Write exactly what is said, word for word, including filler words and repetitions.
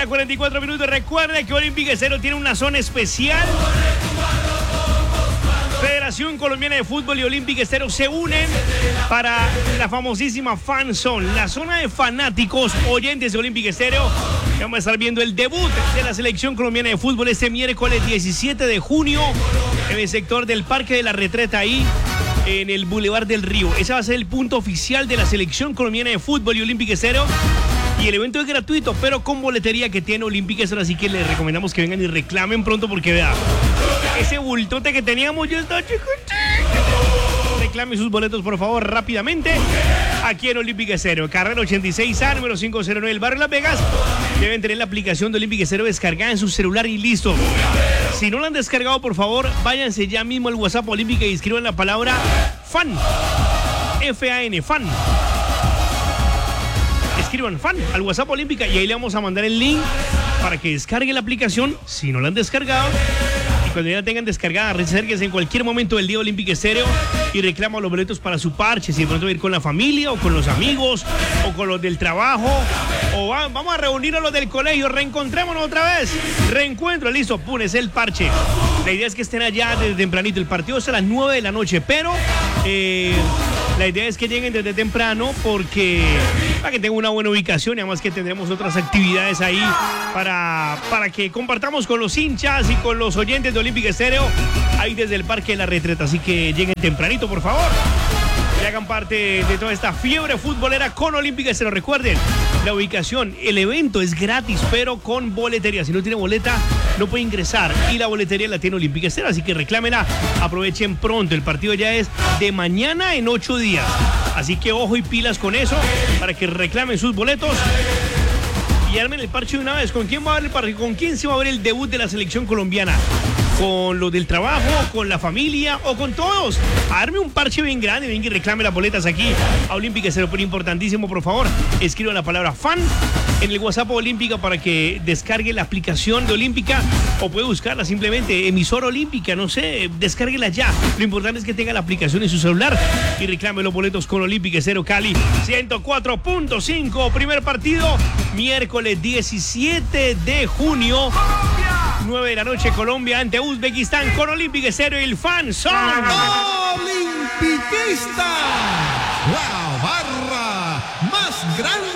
día, cuarenta y cuatro minutos. Recuerda que Olympique Estéreo tiene una zona especial. Federación Colombiana de Fútbol y Olympique Estéreo se unen para la famosísima Fan Zone, la zona de fanáticos oyentes de Olympique Estéreo. Vamos a estar viendo el debut de la selección colombiana de fútbol este miércoles diecisiete de junio en el sector del Parque de la Retreta, ahí en el Boulevard del Río. Ese va a ser el punto oficial de la selección colombiana de fútbol y Olympique Estéreo. Y el evento es gratuito, pero con boletería que tiene Olympique Estéreo, así que les recomendamos que vengan y reclamen pronto porque vea, ese bultote que teníamos ya está chico. Reclame sus boletos, por favor, rápidamente, aquí en Olympique Estéreo, carrera ochenta y seis A, número quinientos nueve, el barrio Las Vegas. Deben tener la aplicación de Olympique Estéreo descargada en su celular y listo. Si no la han descargado, por favor, váyanse ya mismo al WhatsApp Olympique y escriban la palabra fan, F A N, fan. Escriban fan al WhatsApp Olímpica y ahí le vamos a mandar el link para que descarguen la aplicación si no la han descargado. Y cuando ya la tengan descargada, acérquense en cualquier momento del día Olympique Estéreo y reclaman los boletos para su parche. Si de pronto va a ir con la familia o con los amigos o con los del trabajo, o va, vamos a reunirnos los del colegio, reencontrémonos otra vez. Reencuentro, listo, pum, es el parche. La idea es que estén allá desde tempranito. El partido es a las nueve de la noche, pero eh, la idea es que lleguen desde temprano porque para que tengan una buena ubicación y además que tendremos otras actividades ahí para, para que compartamos con los hinchas y con los oyentes de Olympique Estéreo ahí desde el Parque de la Retreta. Así que lleguen tempranito, por favor, y hagan parte de toda esta fiebre futbolera con Olympique Estéreo. Recuerden, la ubicación, el evento es gratis, pero con boletería. Si no tiene boleta, no puede ingresar. Y la boletería la tiene Olympique Estéreo, así que reclámenla. Aprovechen pronto. El partido ya es de mañana en ocho días. Así que ojo y pilas con eso para que reclamen sus boletos y armen el parche de una vez. ¿Con quién va a ver el parche? ¿Con quién se va a ver el debut de la selección colombiana? ¿Con los del trabajo, con la familia o con todos? Arme un parche bien grande, venga y reclame las boletas aquí a Olympique Estéreo. Pero importantísimo, por favor, escriban la palabra fan en el WhatsApp Olímpica para que descargue la aplicación de Olímpica, o puede buscarla simplemente, emisora Olímpica, no sé, descárguela ya. Lo importante es que tenga la aplicación en su celular y reclame los boletos con Olympique Estéreo Cali ciento cuatro punto cinco. Primer partido, miércoles diecisiete de junio, nueve de la noche, Colombia ante Uzbekistán con Olympique Estéreo y el Fan Zone. Olimpiquista, la barra más grande